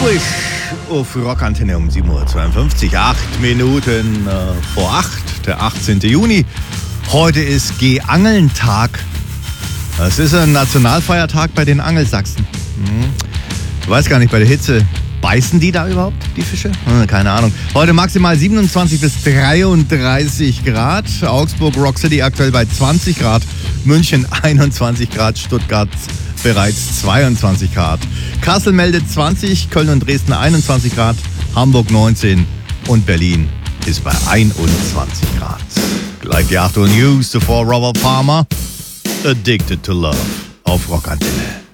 Nightwish auf Rockantenne um 7.52 Uhr, 8 Minuten vor 8, der 18. Juni. Heute ist Geangeln-Tag. Das ist ein Nationalfeiertag bei den Angelsachsen. Ich weiß gar nicht, bei der Hitze, beißen die da überhaupt, die Fische? Keine Ahnung. Heute maximal 27 bis 33 Grad. Augsburg, Rock City aktuell bei 20 Grad. München 21 Grad. Stuttgart bereits 22 Grad. Kassel meldet 20, Köln und Dresden 21 Grad. Hamburg 19 und Berlin ist bei 21 Grad. Gleich die 8 Uhr News, zuvor Robert Palmer. Addicted to Love auf Rockantenne.